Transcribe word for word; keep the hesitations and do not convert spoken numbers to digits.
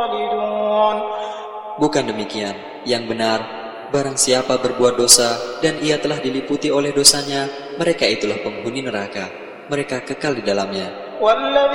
Bukan demikian, yang benar, barang siapa berbuat dosa dan ia telah diliputi oleh dosanya, mereka itulah penghuni neraka, mereka kekal di dalamnya.